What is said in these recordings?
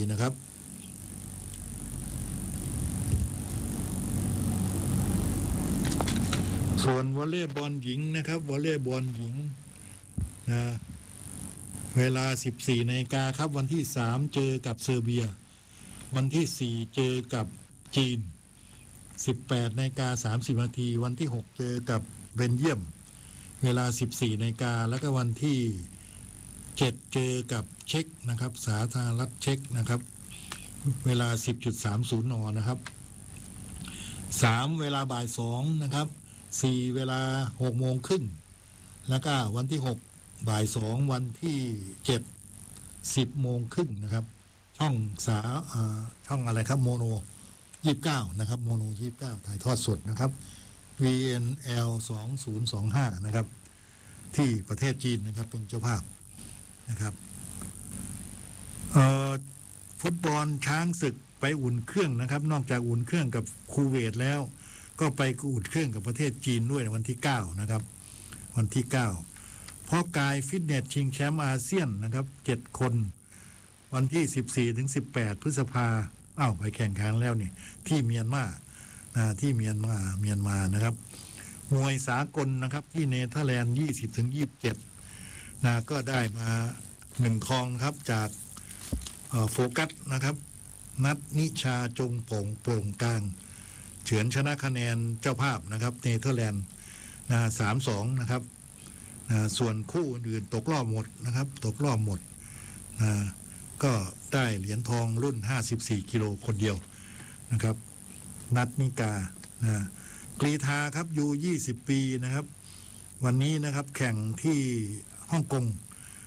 นะครับส่วนวอลเลย์บอลหญิงนะครับวอลเลย์บอลหญิงนะเวลา 14 นาฬิกาครับวันที่ 3 เจอกับเซอร์เบียวันที่ 4 เจอกับจีน 18 นาฬิกา 30 นาทีวันที่ 6 เจอกับเบลเยียมเวลา 14 นาฬิกาแล้วก็วันที่ 7 เจอกับเช็กนะครับสาธารณรัฐเช็กนะครับเวลา 10.30 นนะครับ 3 เวลาบ่าย 2 นะครับ 4 เวลา 6 โมงครึ่งแล้วก็วันที่ 6 บ่าย 2 วันที่ 7 10 โมงครึ่งนะครับช่องอะไรครับโมโน 29 นะครับโมโน 29 ถ่ายทอดสดนะครับ VNL 2025 นะครับที่ประเทศจีนนะครับเป็นเจ้าภาพนะครับฟุตบอลช้างศึกไปอุ่นเครื่องนะครับนอกจากอุ่นเครื่องกับคูเวตแล้วก็ไปอุ่นเครื่องกับประเทศจีนด้วยในวันที่ 9 นะครับวันที่ 9 พ่อกายฟิตเนสชิงแชมป์อาเซียนนะครับ7 คนวันที่ 14 ถึง 18 พฤษภาไปแข่งขันแล้วนี่ที่เมียนมาที่เมียนมานะครับมวยสากลนะครับที่เนเธอร์แลนด์ 20 ถึง 27ก็ได้มา1 ทองครับจากโฟกัสนะครับนัดนิชาจงโปร่งกลางเฉือนชนะคะแนนเจ้าภาพนะครับเนเธอร์แลนด์3-2นะครับส่วนคู่อื่นตกรอบหมดนะครับตกรอบหมดก็ได้เหรียญทองรุ่น54 กิโลคนเดียวนะครับนัดนิกากรีธาครับอยู่20 ปีนะครับวันนี้นะครับแข่งที่ฮ่องกง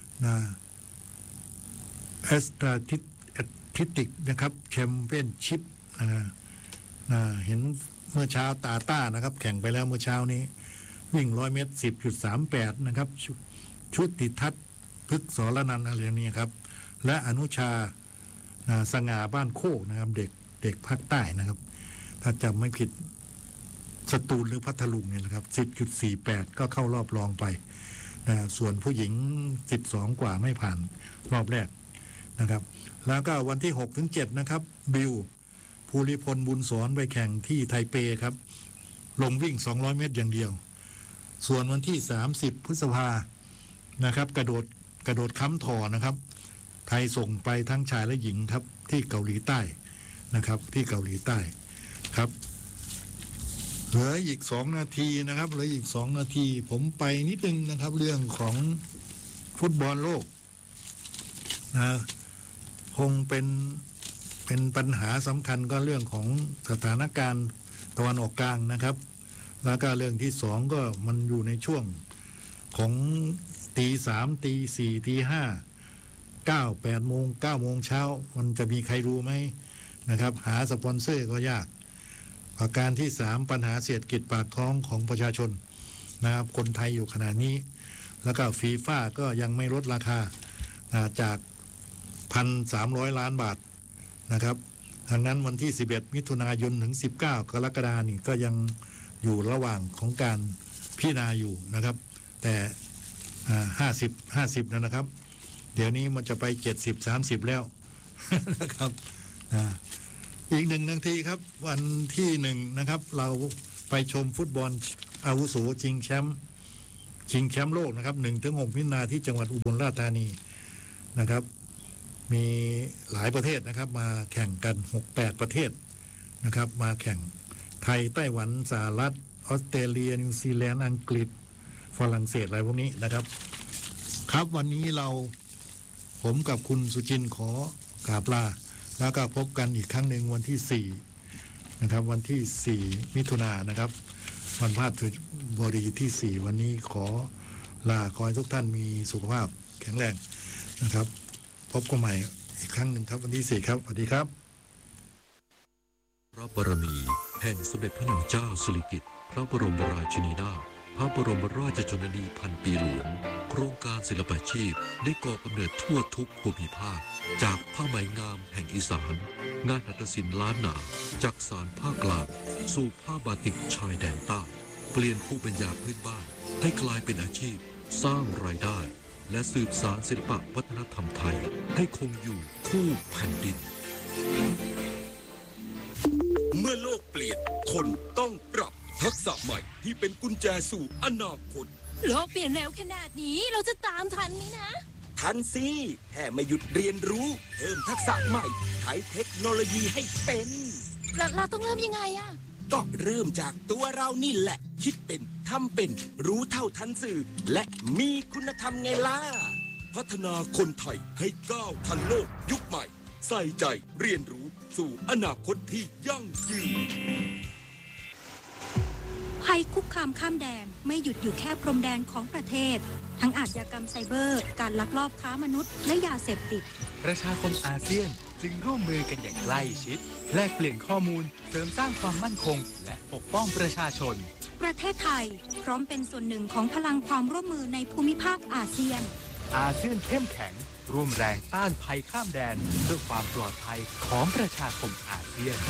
แอสตราทิติกนะครับแชมเปี้ยนชิพเห็นเมื่อเช้าต้านะครับแข่งไปแล้วเมื่อเช้านี้วิ่ง100 เมตร 10.38 นะครับชุติทัศน์พฤกษสรนันท์อะไรนี้ครับและอนุชาสง่าบ้านโคกนะครับเด็กภาคใต้นะครับถ้าจำไม่ผิดสตูลหรือพัทลุงเนี่ยนะครับ 10.48 ก็เข้ารอบรองไปส่วนผู้หญิง12 กว่าไม่ผ่านรอบแรกนะครับแล้วก็วันที่ 6 ถึง 7 นะครับบิวภูริพลบุญสอนไปแข่งที่ไทเปครับลงวิ่ง200 เมตรอย่างเดียวส่วนวันที่ 30 พฤษภานะครับกระโดดค้ำถอนะครับไทยส่งไปทั้งชายและหญิงครับที่เกาหลีใต้นะครับที่เกาหลีใต้ครับเหลืออีก2 นาทีนะครับเหลืออีก2 นาทีผมไปนิดนึงนะครับเรื่องของฟุตบอลโลกคงเป็นปัญหาสำคัญก็เรื่องของสถานการณ์ตะวันออกกลางนะครับแล้วก็เรื่องที่2ก็มันอยู่ในช่วงของตี 3 ตี 4 ตี 5 9 8 โมง 9 โมงเช้ามันจะมีใครรู้ไหมนะครับหาสปอนเซอร์ก็ยากประการที่3ปัญหาเศรษฐกิจปากท้องของประชาชนนะครับคนไทยอยู่ขนาดนี้แล้วก็ฟีฟ่าก็ยังไม่ลดราคาจาก 1,300 ล้านบาทนะครับดังนั้นวันที่11 มิถุนายนถึง19 กรกฎาคมนี่ก็ยังอยู่ระหว่างของการพิจารณาอยู่นะครับแต่50นะครับเดี๋ยวนี้มันจะไป70-30แล้วนะครับอีก1 นาทีครับวันที่1นะครับเราไปชมฟุตบอลอาวุโสชิงแชมป์โลกนะครับ 1-6 มิถุนายนที่จังหวัดอุบลราชธานีนะครับมีหลายประเทศนะครับมาแข่งกัน 6-8 ประเทศนะครับมาแข่งไทยไต้หวันสหรัฐออสเตรเลียนิวซีแลนด์อังกฤษฝรั่งเศสอะไรพวกนี้นะครับครับวันนี้ผมกับคุณสุจินต์ขอกราบลาแล้วก็พบกันอีกครั้งหนึ่งวันที่4นะครับวันที่4 มิถุนายนนะครับวันพฤหัสบดีที่4วันนี้ขอให้ทุกท่านมีสุขภาพแข็งแรงนะครับพบกันใหม่อีกครั้งหนึ่งครับวันที่4ครับสวัสดีครับพระบารมีแห่งสมเด็จพระนางเจ้าสิริกิติ์พระบรมราชินีนาถพระบรมราชชนนีพันปีหลวงโครงการศิลปาชีพได้ก่อกำเนิดทั่วทุกภูมิภาคจากผ้าไหมงามแห่งอีสานงานหัตถศิลป์ล้านนาจากสารภาคกลางสู่ผ้าบาติกชายแดนใต้เปลี่ยนภูมิปัญญาพื้นบ้านให้กลายเป็นอาชีพสร้างรายได้และสืบสานศิลปวัฒนธรรมไทยให้คงอยู่คู่แผ่นดินเมื่อโลกเปลี่ยนคนต้องปรับทักษะใหม่ที่เป็นกุญแจสู่อนาคตโลกเปลี่ยนเร็วขนาดนี้เราจะตามทันไหมนะทันสิแค่ไม่หยุดเรียนรู้เพิ่มทักษะใหม่ใช้เทคโนโลยีให้เป็นเราต้องเริ่มยังไงอะก็เริ่มจากตัวเรานี่แหละ คิดเป็นทำเป็นรู้เท่าทันสื่อ และมีคุณธรรมไงล่ะพัฒนาคนไทยให้ก้าวทันโลกยุคใหม่ ใส่ใจเรียนรู้สู่อนาคตที่ยั่งยืนภัยคุกคามข้ามแดนไม่หยุดอยู่แค่พรมแดนของประเทศ ทั้งอาชญากรรมไซเบอร์ การลักลอบค้ามนุษย์และยาเสพติดประชาคมอาเซียนจึงร่วมมือกันอย่างใกล้ชิดแลกเปลี่ยนข้อมูลเสริมสร้างความมั่นคงและปกป้องประชาชนประเทศไทยพร้อมเป็นส่วนหนึ่งของพลังความร่วมมือในภูมิภาคอาเซียนอาเซียนเข้มแข็งร่วมแรงต้านภัยข้ามแดนเพื่อความปลอดภัยของประชาคมอาเซียน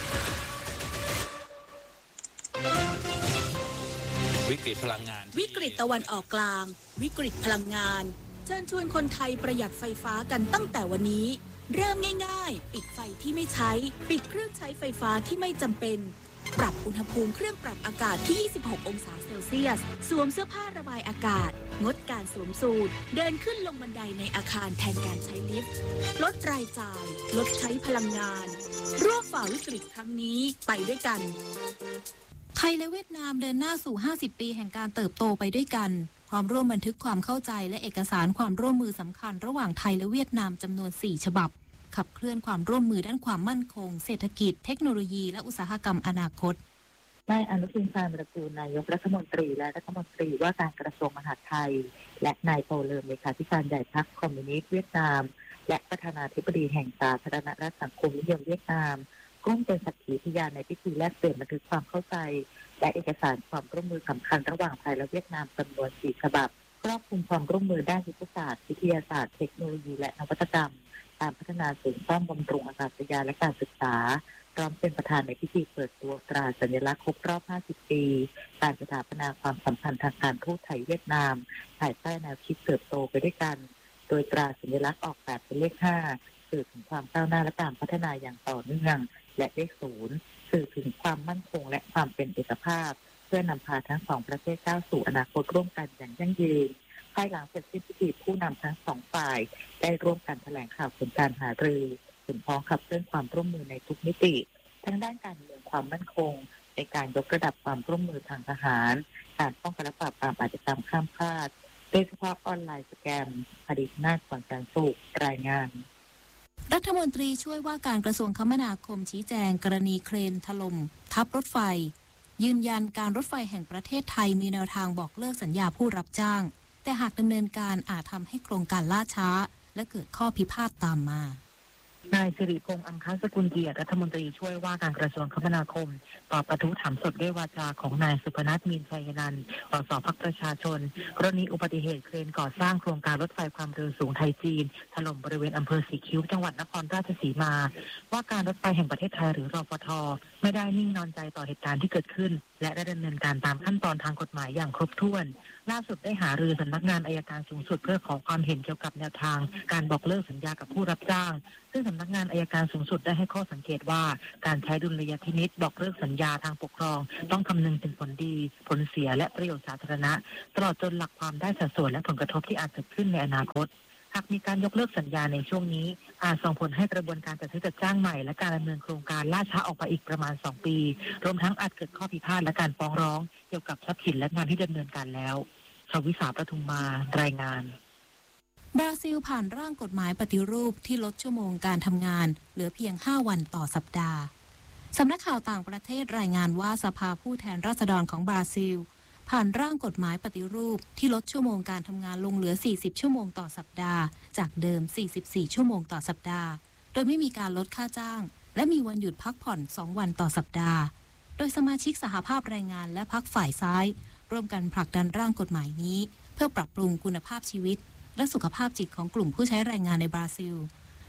วิกฤตพลังงานวิกฤตตะวันออกกลาง วิกฤตพลังงานเชิญชวนคนไทยประหยัดไฟฟ้ากันตั้งแต่วันนี้ เริ่มง่ายๆปิดไฟที่ไม่ใช้ปิดเครื่องใช้ไฟฟ้าที่ไม่จำเป็นปรับอุณหภูมิเครื่องปรับอากาศที่ 26 องศาเซลเซียสสวมเสื้อผ้าระบายอากาศงดการสวมสูทเดินขึ้นลงบันไดในอาคารแทนการใช้ลิฟต์ลดรายจ่ายลดใช้พลังงานร่วมฝ่าวิกฤตครั้งนี้ไปด้วยกันไทยและเวียดนามเดินหน้าสู่ 50 ปีแห่งการเติบโตไปด้วยกันพร้อมร่วมบันทึกความเข้าใจและเอกสารความร่วมมือสำคัญระหว่างไทยและเวียดนามจำนวน 4 ฉบับขับเคลื่อนความร่วมมือด้านความมั่นคงเศรษฐกิจเทคโนโลยีและอุตสาหกรรมอนาคตนายอนุทินชาญวิรากูลนายกรัฐมนตรีและรัฐมนตรีว่าการกระทรวงมหาดไทยและนายโตเลิมเลขาธิการใหญ่พรรคคอมมิวนิสต์เวียดนามและประธานาธิบดีแห่งสาธารณรัฐสังคมนิยมเวียดนามร่วมเป็นสักขีพยานในพิธีแลกเปลี่ยนบันทึกความเข้าใจและเอกสารความร่วมมือสำคัญระหว่างไทยและเวียดนามจำนวน 4 ฉบับครอบคลุมความร่วมมือด้านยุทธศาสตร์วิทยาศาสตร์เทคโนโลยีและนวัตกรรมการพัฒนาศูนย์ซ่อมบำรุงอากาศยานและการศึกษาพร้อมเป็นประธานในพิธีเปิดตัวตราสัญลักษณ์ครบรอบ 50 ปีการสถาปนาความสัมพันธ์ทางการทูตไทยเวียดนามภายใต้แนวคิดเติบโตไปด้วยกันโดยตราสัญลักษณ์ออกแบบเป็นเลข 5 สื่อถึงความก้าวหน้าและการพัฒนาอย่างต่อเนื่องและเลข 0 สื่อถึงความมั่นคงและความเป็นเอกภาพเพื่อนำพาทั้งสองประเทศก้าวสู่อนาคตร่วมกันอย่างยั่งยืนภายหลังเสร็จสิ้นพิธีผู้นำทั้งสองฝ่ายได้ร่วมกันแถลงข่าวผลการหารือถึงพ้องขับเคลื่อนความร่วมมือในทุกมิติทั้งด้านการเมืองความมั่นคงในการยกระดับความร่วมมือทางทหารการป้องกันและปราบปรามอาชญากรรมข้ามชาติโดยเฉพาะออนไลน์สแกมคดีหน้าก่อนการสูบรายงานรัฐมนตรีช่วยว่าการกระทรวงคมนาคมชี้แจงกรณีเครนถล่มทับรถไฟยืนยันการรถไฟแห่งประเทศไทยมีแนวทางบอกเลิกสัญญาผู้รับจ้างแต่หากดำเนินการอาจทำให้โครงการล่าช้าและเกิดข้อพิพาทตามมานายสิริพงษ์อังคสกุลเกียรติรัฐมนตรีช่วยว่าการกระทรวงคมนาคมตอบกระทู้ถามสดด้วยวาจาของนายสุพนัทมีนชัยนันท์สสพรรคประชาชนกรณีอุบัติเหตุเครนก่อสร้างโครงการรถไฟความเร็วสูงไทยจีนถล่มบริเวณอำเภอสีคิ้วจังหวัดนครราชสีมาว่าการรถไฟแห่งประเทศไทยหรือรฟท.ไม่ได้นิ่งนอนใจต่อเหตุการณ์ที่เกิดขึ้นและได้ดำเนินการตามขั้นตอนทางกฎหมายอย่างครบถ้วนล่าสุดได้หารือสำนักงานอัยการสูงสุดเพื่อขอความเห็นเกี่ยวกับแนวทางการบอกเลิกสัญญากับผู้รับจ้างซึ่งสำนักงานอัยการสูงสุดได้ให้ข้อสังเกตว่าการใช้ดุลยพินิจบอกเลิกสัญญาทางปกครองต้องคำนึงถึงผลดีผลเสียและประโยชน์สาธารณะตลอดจนหลักความได้สัดส่วนและผลกระทบที่อาจเกิดขึ้นในอนาคตหากมีการยกเลิกสัญญาในช่วงนี้อาจส่งผลให้กระบวนการจัดซื้อจัดจ้างใหม่และการดำเนินโครงการล่าช้าออกไปอีกประมาณ2 ปีรวมทั้งอาจเกิดข้อพิพาทและการฟ้องร้องเกี่ยวกับทรัพย์สินและงานที่ดำเนินการแล้วชวิสาปทุมมารายงานบราซิลผ่านร่างกฎหมายปฏิรูปที่ลดชั่วโมงการทำงานเหลือเพียง5 วันต่อสัปดาห์สำนักข่าวต่างประเทศรายงานว่าสภาผู้แทนราษฎรของบราซิลผ่านร่างกฎหมายปฏิรูปที่ลดชั่วโมงการทำงานลงเหลือ40 ชั่วโมงต่อสัปดาห์จากเดิม44 ชั่วโมงต่อสัปดาห์โดยไม่มีการลดค่าจ้างและมีวันหยุดพักผ่อน2 วันต่อสัปดาห์โดยสมาชิกสหภาพแรงงานและพรรคฝ่ายซ้ายร่วมกันผลักดันร่างกฎหมายนี้เพื่อปรับปรุงคุณภาพชีวิตและสุขภาพจิตของกลุ่มผู้ใช้แรงงานในบราซิล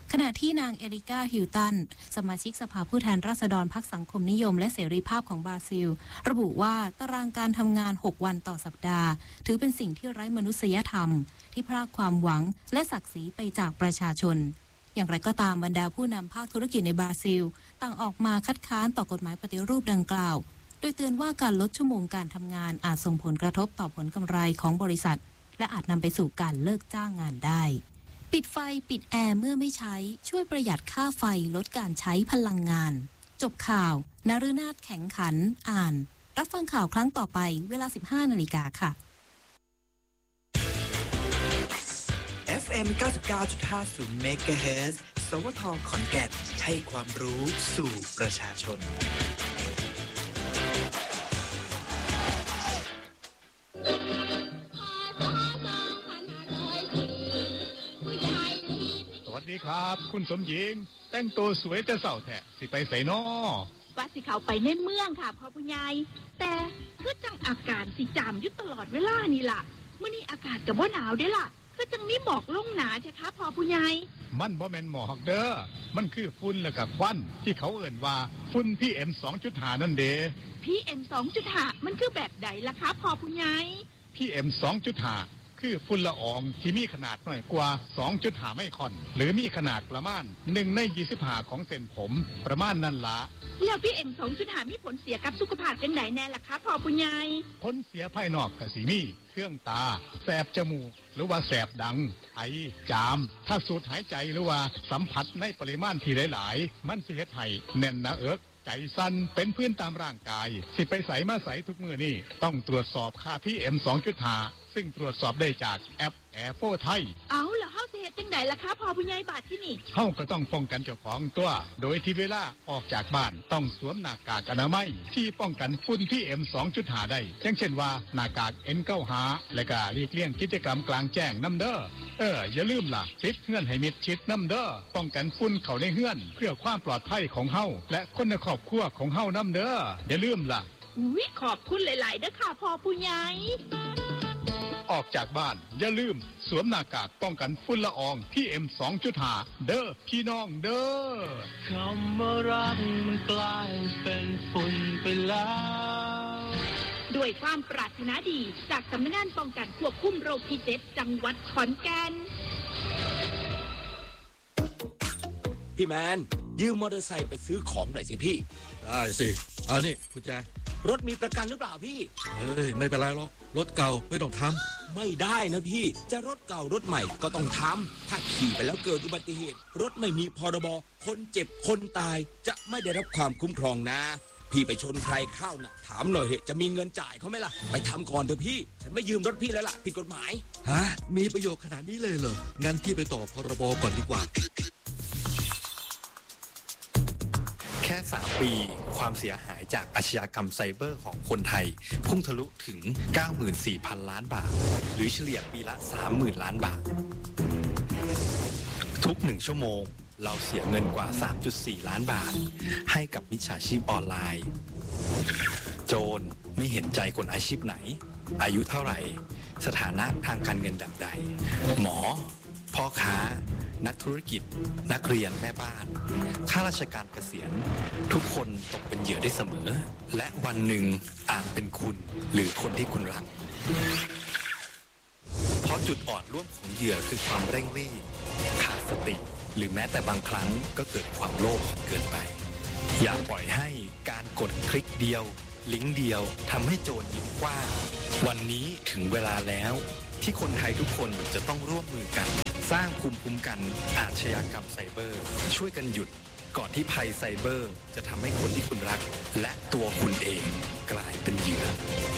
ขณะที่นางเอริกาฮิลตันสมาชิกสภาผู้แทนราษฎรพรรคสังคมนิยมและเสรีภาพของบราซิลระบุว่าตารางการทำงาน6วันต่อสัปดาห์ถือเป็นสิ่งที่ไร้มนุษยธรรมที่พรากความหวังและศักดิ์ศรีไปจากประชาชนอย่างไรก็ตามบรรดาผู้นำภาคธุรกิจในบราซิลต่างออกมาคัดค้านต่อกฎหมายปฏิรูปดังกล่าวโดยเตือนว่าการลดชั่วโมงการทำงานอาจส่งผลกระทบต่อผลกำไรของบริษัทและอาจนำไปสู่การเลิกจ้างงานได้ปิดไฟปิดแอร์เมื่อไม่ใช้ช่วยประหยัดค่าไฟลดการใช้พลังงานจบข่าวนฤนาถแข็งขันอ่านรับฟังข่าวครั้งต่อไปเวลา 15 นาฬิกาค่ะ FM 99.50 MHz สวท.ขอนแก่นให้ความรู้สู่ประชาชนสวัสดีครับคุณสมหญิงแต่งตัวสวยแต่เศร้าแท้สิไปไสน้อว่าสิเขาไปในเมืองค่ะพ่อผู้ใหญ่แต่คือจังอากาศสิจามอยู่ตลอดเวลานี่ล่ะมื้อนี้อากาศก็บ่หนาวเด้ล่ะคือจังมีหมอกลงหนาใช่คะพ่อผู้ใหญ่มันบ่แม่นหมอกเด้อมันคือฝุ่นแล้วก็ควันที่เขาเอิ้นว่าฝุ่น PM 2.5 นั่นเด้ PM 2.5 มันคือแบบใดล่ะคะพ่อผู้ใหญ่ PM 2.5 คือฝุ่นละอองที่มีขนาดน้อยกว่า 2.5 ไมครอนหรือมีขนาดประมาณ1ใน25ของเส้นผมประมาณนั้นละแล้ว PM 2.5 มีผลเสียกับสุขภาพจังไดแน่ล่ะคะพ่อผู้ใหญ่ผลเสียภายนอกก็สิมีเครื่องตาแสบจมูกหรือว่าแสบดังไอจามถ้าสูดหายใจหรือว่าสัมผัสในปริมาณที่หลายๆมันสิเฮ็ดให้แน่นหน้าอกใจสั่นเป็นพื้นตามร่างกายสิไปใส่มาใส่ทุกมื้อนี่ต้องตรวจสอบค่า PM 2.5 ซึ่งตรวจสอบได้จากแอปแอร์โฟไทยเอาแล้วเฮาสิเฮ็ดจังไดล่ะคะพ่อผู้ใหญ่บาดที่นี่เฮาก็ต้องป้องกันเจ้าของตัวโดยที่เวลาออกจากบ้านต้องสวมหน้ากากอนามัยที่ป้องกันฝุ่น PM 2.5 ได้อย่างเช่นว่าหน้ากาก N95 และก็หลีกเลี่ยงกิจกรรมกลางแจ้งนำเด้ออย่าลืมล่ะปิดเฮือนให้มิดชิดนำเด้อป้องกันฝุ่นเข้าในเฮือนเพื่อความปลอดภัยของเฮาและคนในครอบครัวของเฮานำเด้ออย่าลืมล่ะอุ๊ยขอบคุณหลายๆเด้อค่ะพ่อผู้ใหญ่ออกจากบ้านอย่าลืมสวมหน้ากากป้องกันฝุ่นละออง PM 2.5 เด้อพี่น้องเด้อคำว่ารักมันกลายเป็นฝุ่นไปแล้วด้วยความปรารถนาดีจากสำนักงานป้องกันควบคุมโรคที่7จังหวัดขอนแก่นพี่แมนยืมมอเตอร์ไซค์ไปซื้อของหน่อยสิพี่ได้สิเอานี่กุญแจรถมีประกันหรือเปล่าพี่ไม่เป็นไรหรอกรถเก่าไม่ต้องทำไม่ได้นะพี่จะรถเก่ารถใหม่ก็ต้องทำถ้าขี่ไปแล้วเกิดอุบัติเหตุรถไม่มีพรบคนเจ็บคนตายจะไม่ได้รับความคุ้มครองนะพี่ไปชนใครเข้านะถามหน่อยเหตุจะมีเงินจ่ายเขาไหมล่ะไปทำก่อนเถอะพี่ฉันไม่ยืมรถพี่แล้วล่ะผิดกฎหมายฮะมีประโยชน์ขนาดนี้เลยเหรองั้นพี่ไปต่อพรบก่อนดีกว่าแค่3 ปีความเสียหายจากอาชญากรรมไซเบอร์ของคนไทยพุ่งทะลุถึง 94,000 ล้านบาทหรือเฉลี่ยปีละ 30,000 ล้านบาททุก1ชั่วโมงเราเสียเงินกว่า 3.4 ล้านบาทให้กับมิจฉาชีพออนไลน์โจรไม่เห็นใจคนอาชีพไหนอายุเท่าไหร่สถานะทางการเงินแบบใดหมอพ่อค้านักธุรกิจนักเรียนแม่บ้านข้าราชการเกษียณทุกคนตกเป็นเหยื่อได้เสมอและวันหนึ่งอาจเป็นคุณหรือคนที่คุณรักเพราะจุดอ่อนร่วมของเหยื่อคือความเร่งรีบขาดสติหรือแม้แต่บางครั้งก็เกิดความโลภเกินไปอย่าปล่อยให้การกดคลิกเดียวลิงก์เดียวทำให้โจรยิ้มกว้างวันนี้ถึงเวลาแล้วที่คนไทยทุกคนจะต้องร่วมมือกันสร้างภูมิคุ้มกันอาชญากรรมไซเบอร์ช่วยกันหยุดก่อนที่ภัยไซเบอร์จะทำให้คนที่คุณรักและตัวคุณเองกลายเป็นเหยื่อ